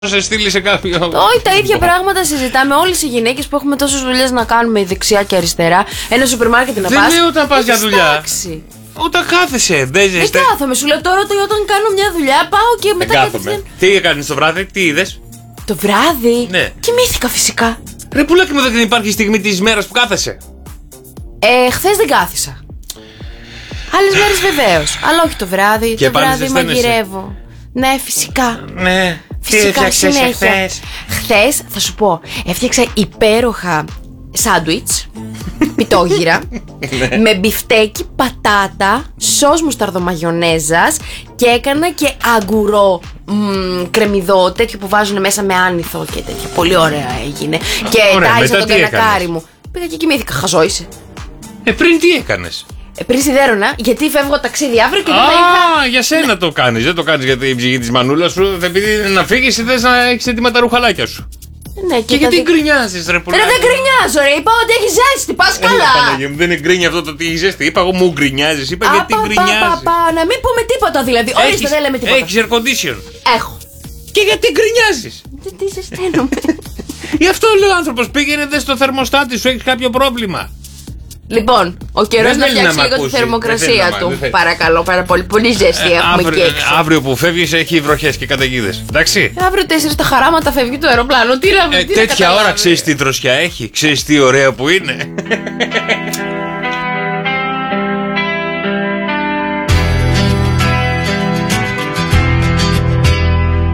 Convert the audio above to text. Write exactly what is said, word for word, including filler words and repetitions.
σε στείλει σε κάποιο. Όχι, τα ίδια πράγματα συζητάμε όλες οι γυναίκες που έχουμε τόσες δουλειές να κάνουμε δεξιά και αριστερά. Ένα σούπερ μάρκετ να πας. Δεν λέω όταν πας για δουλειά. Εντάξει. Όταν κάθεσαι, δεν ζεστέ. Δεν κάθομαι, σου λέω τώρα ότι όταν κάνω μια δουλειά πάω και μετά κατευθείαν. Τι έκανες το βράδυ, τι είδες? Το βράδυ. Ναι. Κοιμήθηκα φυσικά. Ρε πουλάκι μου, δεν υπάρχει στιγμή της ημέρας που κάθεσαι. Ε, χθες δεν κάθισα. Άλλες μέρες βεβαίως. Αλλά όχι το βράδυ. Και το πάλι βράδυ ζεσταίνεσαι. μαγειρεύω. Ναι, φυσικά. Ναι. Φυσικά τι συνέχεια. χθες? Χθες, θα σου πω, έφτιαξα υπέροχα σάντουιτς, πιτόγυρα, με μπιφτέκι, πατάτα, σως μουσταρδομαγιονέζας και έκανα και αγκουρό μ, κρεμμυδό, τέτοιο που βάζουν μέσα με άνηθο και τέτοιο. Πολύ ωραία έγινε. Και Ωραία, τάιζα μετά τον τι κανακάρι έκανες? μου. Πήγα και κοιμήθηκα, χαζό είσαι. Ε, πριν τι έκανες? Ε, πριν σιδέρωνα, γιατί φεύγω ταξίδι αύριο και δεν θα είχα. Α, για σένα το κάνεις. Δεν το κάνεις για την ψυχή της μανούλας σου. Επειδή να φύγεις ή θες να έχεις έτοιμα τα ρουχαλάκια σου. Ναι, Και τα γιατί δι- γκρινιάζεις, ρε Ρε, πουλάκι? δεν γκρινιάζω, ρε. Είπα ότι έχει ζέστη. Πας Έλα, καλά. Παναγία μου, δεν είναι γκρίνια αυτό το ότι έχει ζέστη. Είπα εγώ μου γκρινιάζεις. Είπα Α, γιατί πα, πα, γκρινιάζεις. πα, πα, να μην πούμε τίποτα δηλαδή. Ορίστε, δεν λέμε τίποτα. Έχεις air condition. Έχω. Και γιατί γκρινιάζεις? Τι- Τι ζεσταίνομαι. Γι' αυτό λέει ο άνθρωπος, πήγαινε δε στο θερμοστάτη σου, έχεις κάποιο πρόβλημα. Λοιπόν, ο καιρός Δεν να θέλει φτιάξει να μ' λίγο τη ακούσει. Δεν θερμοκρασία θέλει να μ' του. δεν θέλει. Παρακαλώ πάρα πολύ. Πολύ ζέστη Ε, έχουμε αύριο, εκεί έξω. αύριο που φεύγεις έχει βροχές και καταιγίδες. Εντάξει. Αύριο τέσσερις τα χαράματα φεύγει το αεροπλάνο. Τι να Ε, τι να τέτοια ώρα καταλάβει. ξέρεις τι δροσιά έχει, ξέρεις τι ωραία που είναι.